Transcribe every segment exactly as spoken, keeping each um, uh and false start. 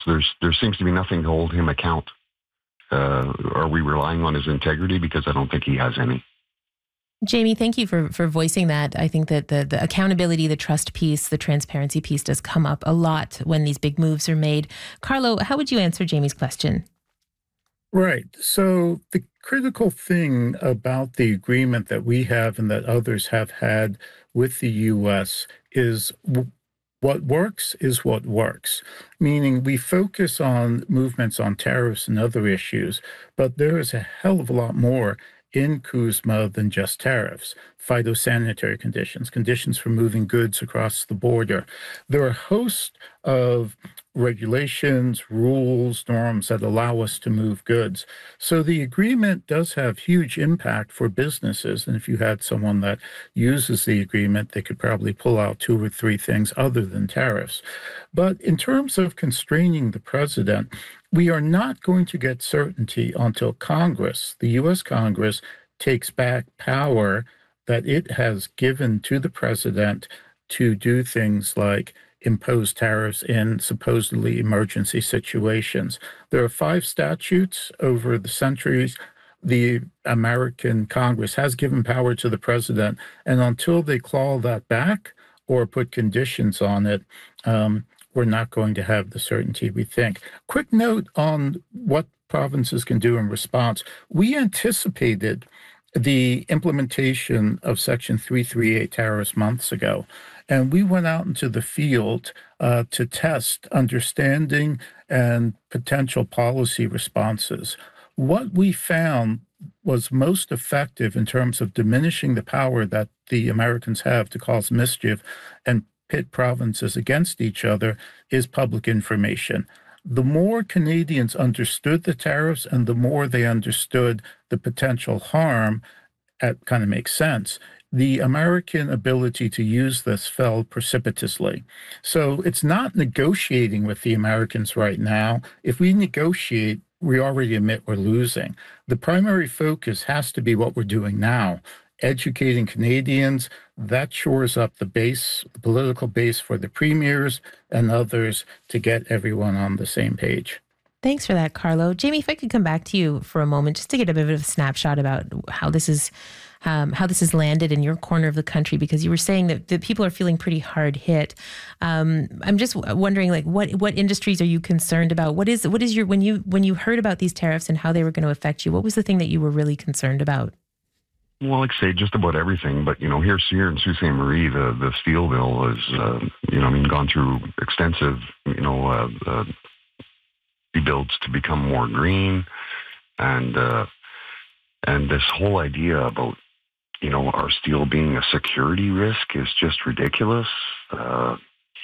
There's there seems to be nothing to hold him account. Uh, are we relying on his integrity? Because I don't think he has any. Jamie, thank you for, for voicing that. I think that the, the accountability, the trust piece, the transparency piece does come up a lot when these big moves are made. Carlo, how would you answer Jamie's question? Right. So the critical thing about the agreement that we have and that others have had with the U S is w- what works is what works, meaning we focus on movements on tariffs and other issues, but there is a hell of a lot more in CUSMA than just tariffs, phytosanitary conditions, conditions for moving goods across the border. There are a host of regulations, rules, norms that allow us to move goods. So the agreement does have huge impact for businesses. And if you had someone that uses the agreement, they could probably pull out two or three things other than tariffs. But in terms of constraining the president, we are not going to get certainty until Congress, the U S Congress, takes back power that it has given to the president to do things like impose tariffs in supposedly emergency situations. There are five statutes over the centuries. The American Congress has given power to the president, and until they claw that back or put conditions on it, um, we're not going to have the certainty we think. Quick note on what provinces can do in response. We anticipated the implementation of Section three thirty-eight tariffs months ago, and we went out into the field uh, to test understanding and potential policy responses. What we found was most effective in terms of diminishing the power that the Americans have to cause mischief and pit provinces against each other is public information. The more Canadians understood the tariffs and the more they understood the potential harm, that kind of makes sense. The American ability to use this fell precipitously. So it's not negotiating with the Americans right now. If we negotiate, we already admit we're losing. The primary focus has to be what we're doing now, educating Canadians. That shores up the base, the political base for the premiers and others to get everyone on the same page. Thanks for that, Carlo. Jamie, if I could come back to you for a moment, just to get a bit of a snapshot about how this is, um, how this has landed in your corner of the country, because you were saying that, that people are feeling pretty hard hit. Um, I'm just wondering, like, what what industries are you concerned about? What is what is your when you when you heard about these tariffs and how they were going to affect you? What was the thing that you were really concerned about? Well, like I say, just about everything. But, you know, here, here in Sault Ste. Marie, the, the steel bill has, uh, you know, I mean, gone through extensive, you know, uh, uh, rebuilds to become more green. And, uh, and this whole idea about, you know, our steel being a security risk is just ridiculous. Uh,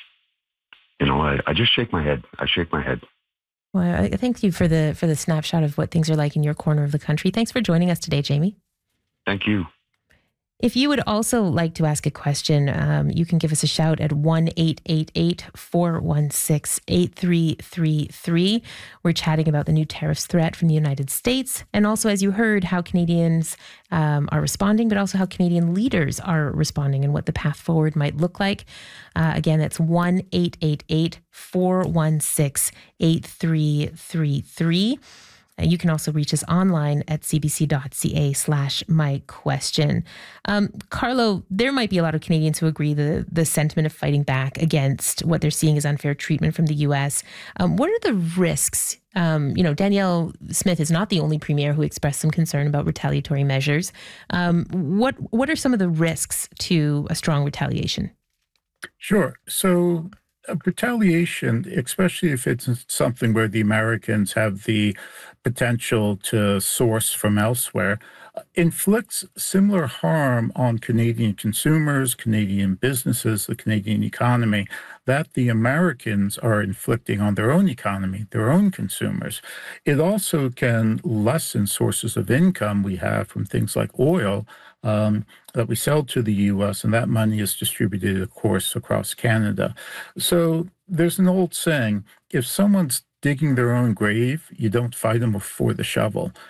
you know, I, I just shake my head. I shake my head. Well, I thank you for the for the snapshot of what things are like in your corner of the country. Thanks for joining us today, Jamie. Thank you. If you would also like to ask a question, um, you can give us a shout at one eight eight eight, four one six, eight three three three. We're chatting about the new tariffs threat from the United States, and also, as you heard, how Canadians um, are responding, but also how Canadian leaders are responding and what the path forward might look like. Uh, again, that's one eight eight eight, four one six, eight three three three. You can also reach us online at cbc.ca slash my question. Um, Carlo, there might be a lot of Canadians who agree the, the sentiment of fighting back against what they're seeing as unfair treatment from the U S. Um, what are the risks? Um, you know, Danielle Smith is not the only premier who expressed some concern about retaliatory measures. Um, what what are some of the risks to a strong retaliation? Sure. So uh, retaliation, especially if it's something where the Americans have the potential to source from elsewhere, uh, inflicts similar harm on Canadian consumers, Canadian businesses, the Canadian economy, that the Americans are inflicting on their own economy, their own consumers. It also can lessen sources of income we have from things like oil, um, that we sell to the U S, and that money is distributed, of course, across Canada. So there's an old saying, if someone's digging their own grave, you don't fight them before the shovel.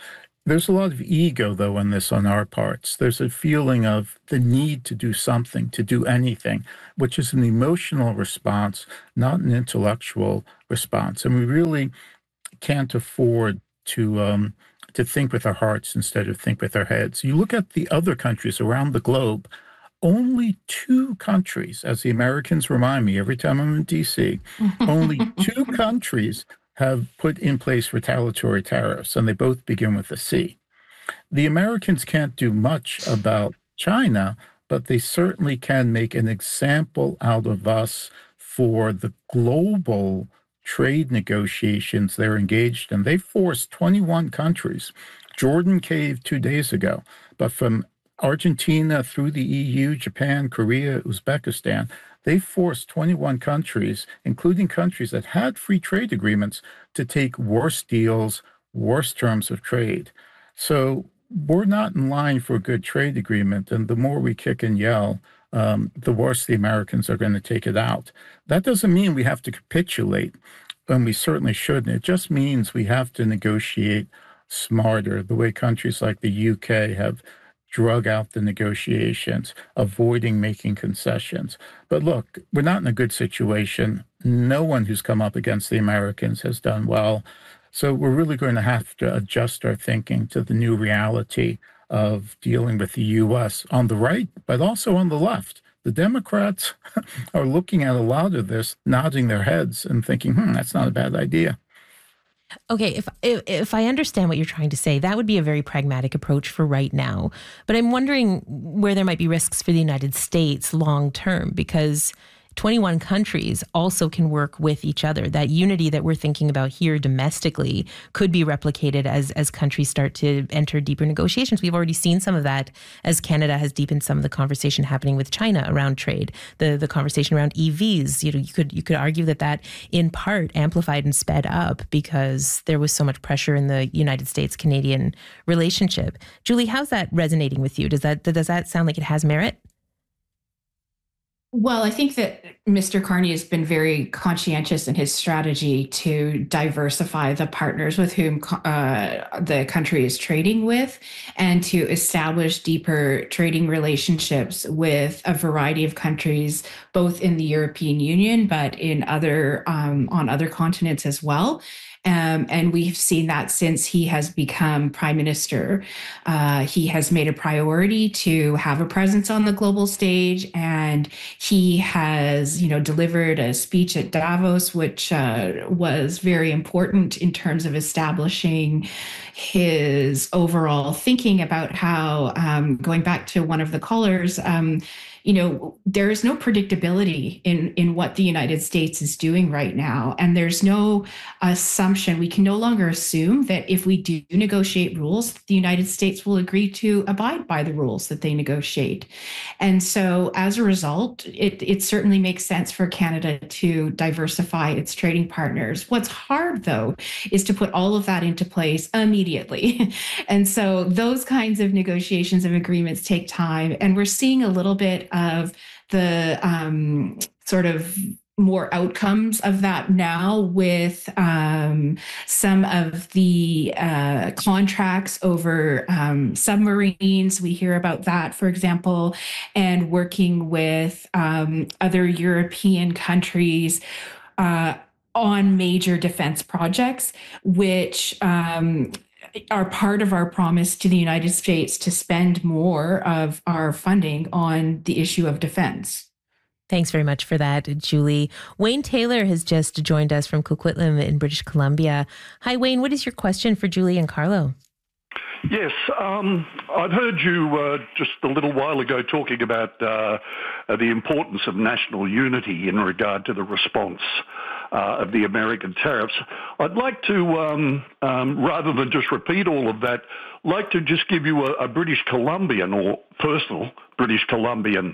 There's a lot of ego, though, in this on our parts. There's a feeling of the need to do something, to do anything, which is an emotional response, not an intellectual response. And we really can't afford to um, to think with our hearts instead of think with our heads. You look at the other countries around the globe, only two countries, as the Americans remind me every time I'm in D C, only two countries have put in place retaliatory tariffs, and they both begin with a C. The Americans can't do much about China, but they certainly can make an example out of us for the global trade negotiations they're engaged in. They forced twenty-one countries. Jordan caved two days ago, but from Argentina through the E U, Japan, Korea, Uzbekistan, they forced twenty-one countries, including countries that had free trade agreements, to take worse deals, worse terms of trade. So we're not in line for a good trade agreement, and the more we kick and yell, um, the worse the Americans are going to take it out. That doesn't mean we have to capitulate, and we certainly shouldn't. It just means we have to negotiate smarter, the way countries like the U K have drug out the negotiations, avoiding making concessions. But look, we're not in a good situation. No one who's come up against the Americans has done well. So we're really going to have to adjust our thinking to the new reality of dealing with the U S on the right, but also on the left. The Democrats are looking at a lot of this, nodding their heads and thinking, hmm, that's not a bad idea. Okay, if, if if I understand what you're trying to say, that would be a very pragmatic approach for right now. But I'm wondering where there might be risks for the United States long term, because twenty-one countries also can work with each other. That unity that we're thinking about here domestically could be replicated as as countries start to enter deeper negotiations. We've already seen some of that as Canada has deepened some of the conversation happening with China around trade, the the conversation around E Vs. You know, you could you could argue that that in part amplified and sped up because there was so much pressure in the United States-Canadian relationship. Julie, how's that resonating with you? Does that does that sound like it has merit? Well, I think that Mister Carney has been very conscientious in his strategy to diversify the partners with whom uh, the country is trading with, and to establish deeper trading relationships with a variety of countries, both in the European Union, but in other um, on other continents as well. Um, and we've seen that since he has become prime minister. Uh, he has made a priority to have a presence on the global stage, and he has, you know, delivered a speech at Davos, which uh, was very important in terms of establishing his overall thinking about how, um, going back to one of the callers, um, you know, there is no predictability in, in what the United States is doing right now. And there's no assumption. We can no longer assume that if we do negotiate rules, the United States will agree to abide by the rules that they negotiate. And so as a result, it, it certainly makes sense for Canada to diversify its trading partners. What's hard, though, is to put all of that into place immediately. And so those kinds of negotiations of agreements take time. And we're seeing a little bit of the um, sort of more outcomes of that now with um, some of the uh, contracts over um, submarines. We hear about that, for example, and working with um, other European countries uh, on major defense projects, which um, are part of our promise to the United States to spend more of our funding on the issue of defense. Thanks very much for that, Julie. Wayne Taylor has just joined us from Coquitlam in British Columbia. Hi, Wayne. What is your question for Julie and Carlo? Yes, um, I've heard you uh, just a little while ago talking about uh, the importance of national unity in regard to the response uh, of the American tariffs. I'd like to, um, um, rather than just repeat all of that, like to just give you a, a British Columbian or personal British Columbian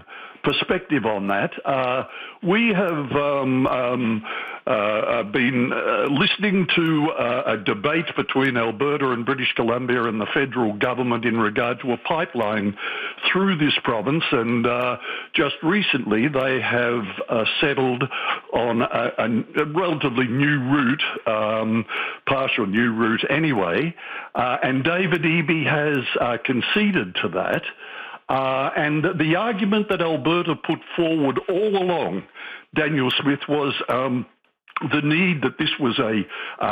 perspective on that. Uh, we have um, um, uh, been uh, listening to uh, a debate between Alberta and British Columbia and the federal government in regard to a pipeline through this province, and uh, just recently they have uh, settled on a, a relatively new route, um, partial new route anyway, uh, and David Eby has uh, conceded to that. Uh, and the argument that Alberta put forward all along, Daniel Smith, was um, the need that this was a uh,